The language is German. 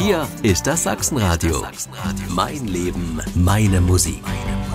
Hier ist das Sachsenradio. Mein Leben, meine Musik.